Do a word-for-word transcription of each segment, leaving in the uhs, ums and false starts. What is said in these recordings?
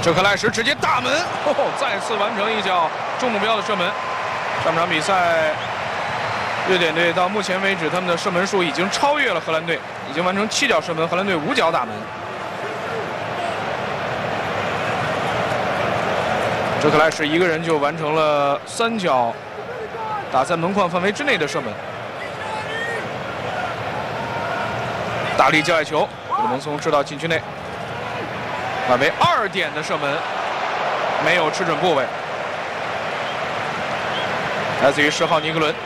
这克莱什直接大门，哦，再次完成一脚中目标的射门。上场比赛，瑞典队到目前为止，他们的射门数已经超越了荷兰队，已经完成七脚射门，荷兰队五脚打门。这克莱什一个人就完成了三脚打在门框范围之内的射门。大力交爱球，布鲁蒙松制到禁区内。 马维二点的射门没有吃准部位，来自于十号尼格伦。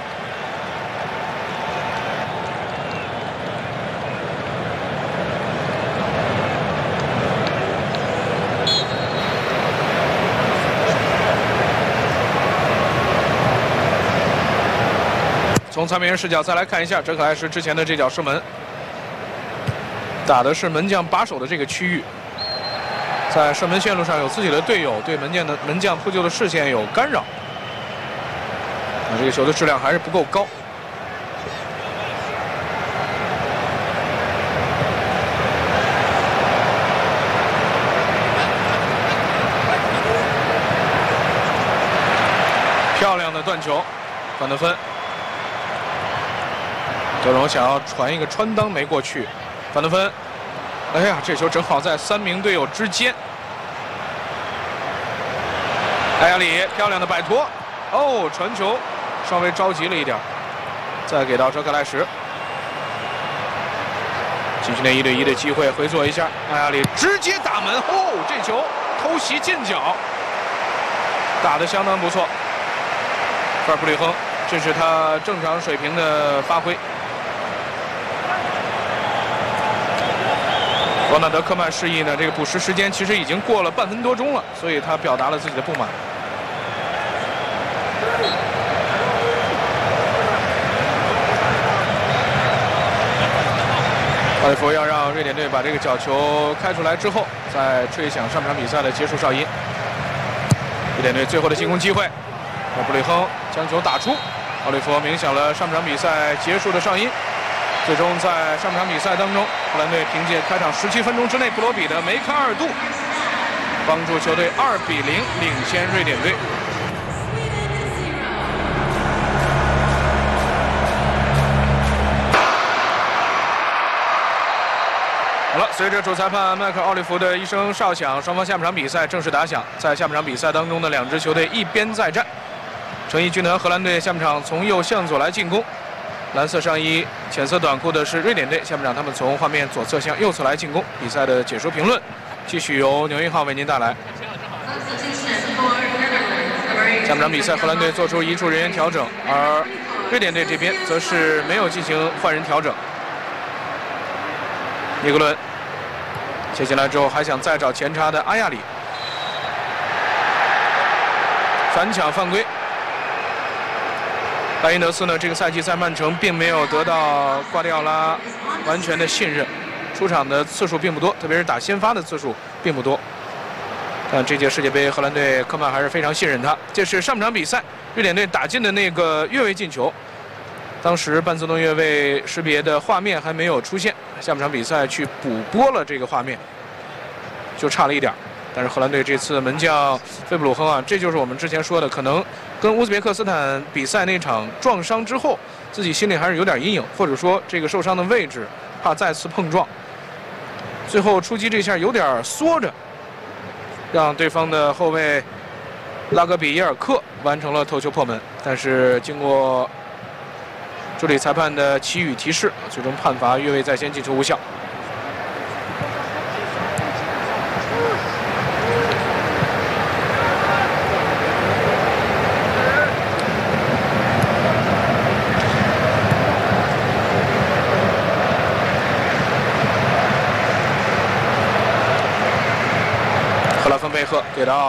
从侧面人视角再来看一下哲克莱什之前的这脚射门，打的是门将把守的这个区域。 在射门线路上有自己的队友，对门将的门将扑救的视线有干扰，啊，这个球的质量还是不够高。漂亮的断球，范德芬，德容想要传一个穿裆没过去，范德芬。 哎呀，这球正好在三名队友之间。埃亚里漂亮的摆脱，哦，传球稍微着急了一点，再给到哲克莱什。禁区内一对一的机会，回做一下，埃亚里直接打门，哦，这球偷袭近角，打得相当不错。费尔布吕亨，这是他正常水平的发挥。 罗纳德·科曼示意呢，这个补时时间其实已经过了半分多钟了，所以他表达了自己的不满。奥利弗要让瑞典队把这个角球开出来之后，再吹响上半场比赛的结束哨音。瑞典队最后的进攻机会，布里亨将球打出，奥利弗鸣响了上半场比赛结束的哨音。 最终在上半场比赛当中，荷兰队凭借开场十七分钟之内布罗比的梅开二度，帮助球队二比零领先瑞典队。好了，随着主裁判迈克尔·奥利弗的一声哨响，双方下半场比赛正式打响。在下半场比赛当中的两支球队一边再战，诚意军团荷兰队下半场从右向左来进攻。 蓝色上衣、浅色短裤的是瑞典队。下半场他们从画面左侧向右侧来进攻。比赛的解说评论继续由牛一号为您带来。下半场比赛，荷兰队做出一处人员调整，而瑞典队这边则是没有进行换人调整。尼格伦接进来之后，还想再找前插的阿亚里，反抢犯规。 莱因德斯呢？这个赛季在曼城并没有得到瓜迪奥拉完全的信任，出场的次数并不多，特别是打先发的次数并不多。但这届世界杯，荷兰队科曼还是非常信任他。这是上半场比赛瑞典队打进的那个越位进球，当时半自动越位识别的画面还没有出现，下半场比赛去补播了这个画面，就差了一点。 但是荷兰队这次门将费布鲁亨啊，这就是我们之前说的，可能跟乌兹别克斯坦比赛那场撞伤之后，自己心里还是有点阴影，或者说这个受伤的位置怕再次碰撞，最后出击这下有点缩着，让对方的后卫拉格比耶尔克完成了头球破门。但是经过助理裁判的祈语提示，最终判罚越位在先，进球无效。赫拉芬贝赫给到